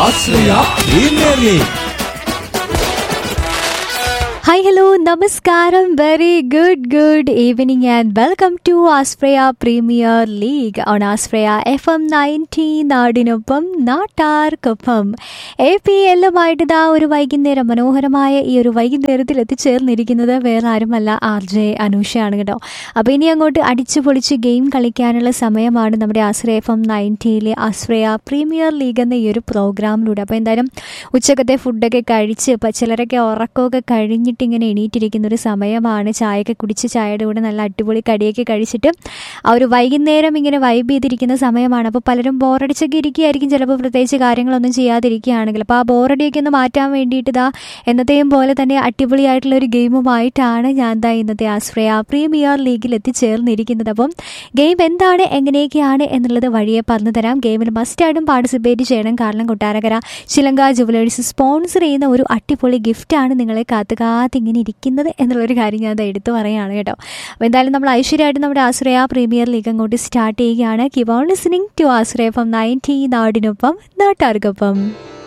Ashraya premier league. Hi, hello, namaskaram, very good evening and welcome to Aspraya Premier League on Aspraya FM 90 നാടിനൊപ്പം നാട്ടാർക്കൊപ്പം. APL-ഉമായിട്ട് ഇതാ ഒരു വൈകുന്നേരം, മനോഹരമായ ഈ ഒരു വൈകുന്നേരത്തിൽ എത്തിച്ചേർന്നിരിക്കുന്നത് വേറെ ആരുമല്ല, RJ അനൂഷയാണ് കേട്ടോ. അപ്പോൾ ഇനി അങ്ങോട്ട് അടിച്ചു പൊളിച്ച് ഗെയിം കളിക്കാനുള്ള സമയമാണ് നമ്മുടെ ആശ്രയ FM 90-ലെ ആശ്രയ പ്രീമിയർ ലീഗ് എന്ന ഈ ഒരു പ്രോഗ്രാമിലൂടെ. അപ്പോൾ എന്തായാലും ഉച്ചക്കത്തെ ഫുഡൊക്കെ കഴിച്ച് ഇപ്പോൾ ചിലരൊക്കെ ഉറക്കമൊക്കെ കഴിഞ്ഞിട്ട് ഇങ്ങനെ എണീറ്റിരിക്കുന്ന ഒരു സമയമാണ്. ചായയൊക്കെ കുടിച്ച് ചായയുടെ കൂടെ നല്ല അടിപൊളി കടിയൊക്കെ കഴിച്ചിട്ട് ആ ഒരു വൈകുന്നേരം ഇങ്ങനെ വൈബ് ചെയ്തിരിക്കുന്ന സമയമാണ്. അപ്പോൾ പലരും ബോറടിച്ചൊക്കെ ഇരിക്കുകയായിരിക്കും, ചിലപ്പോൾ പ്രത്യേകിച്ച് കാര്യങ്ങളൊന്നും ചെയ്യാതിരിക്കുകയാണെങ്കിൽ. അപ്പോൾ ആ ബോറടിയൊക്കെ ഒന്ന് മാറ്റാൻ വേണ്ടിയിട്ട് ഇതാ എന്നത്തെയും പോലെ തന്നെ അടിപൊളിയായിട്ടുള്ള ഒരു ഗെയിമുമായിട്ടാണ് ഞാൻ ദാ ഇന്നത്തെ ആശ്രയ പ്രീമിയർ ലീഗിൽ എത്തിച്ചേർന്നിരിക്കുന്നത്. അപ്പം ഗെയിം എന്താണ്, എങ്ങനെയൊക്കെയാണ് എന്നുള്ളത് വഴിയെ പറഞ്ഞു തരാം. ഗെയിമിൽ മസ്റ്റായിട്ടും പാർട്ടിസിപ്പേറ്റ് ചെയ്യണം, കാരണം കൊട്ടാരക്കര ചിലങ്ക ജുവലേഴ്സ് സ്പോൺസർ ചെയ്യുന്ന ഒരു അടിപൊളി ഗിഫ്റ്റാണ് നിങ്ങളെ ഇങ്ങനെ ഇരിക്കുന്നത് എന്നുള്ളൊരു കാര്യം ഞാൻ എടുത്തു പറയുകയാണ് കേട്ടോ. അപ്പോൾ എന്തായാലും നമ്മൾ ഐശ്വര്യമായിട്ട് നമ്മുടെ ആശ്രയ പ്രീമിയർ ലീഗ് അങ്ങോട്ട് സ്റ്റാർട്ട് ചെയ്യുകയാണ്. Keep on listening to Ashraya FM 90 നാടിനൊപ്പം നാട്ടാർക്കൊപ്പം.